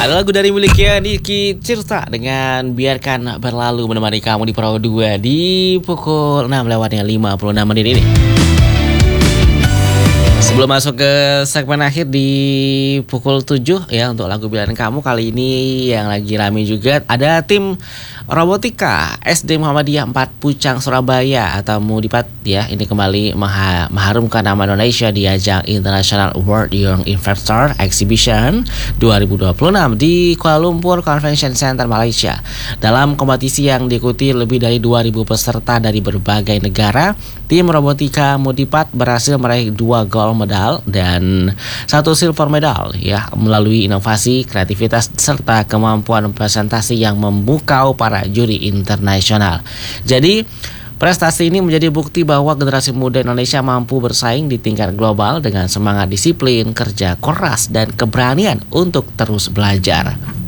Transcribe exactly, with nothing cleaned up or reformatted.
Ada lagu dari miliknya Niki Tirta dengan Biarkan Berlalu menemani kamu di Perahu dua di pukul enam lewatnya lima puluh enam menit ini. Sebelum masuk ke segmen akhir di pukul tujuh ya untuk lagu Pilihan Kamu, kali ini yang lagi rame juga ada tim robotika S D Muhammadiyah empat Pucang Surabaya atau Mudipat ya, ini kembali maha, mengharumkan nama Indonesia di ajang International World Young Investor Exhibition dua ribu dua puluh enam di Kuala Lumpur Convention Center Malaysia. Dalam kompetisi yang diikuti lebih dari dua ribu peserta dari berbagai negara, tim robotika Mudipat berhasil meraih dua gold medal dan satu silver medal ya, melalui inovasi, kreativitas serta kemampuan presentasi yang memukau para juri internasional. Jadi prestasi ini menjadi bukti bahwa generasi muda Indonesia mampu bersaing di tingkat global dengan semangat disiplin, kerja keras dan keberanian untuk terus belajar.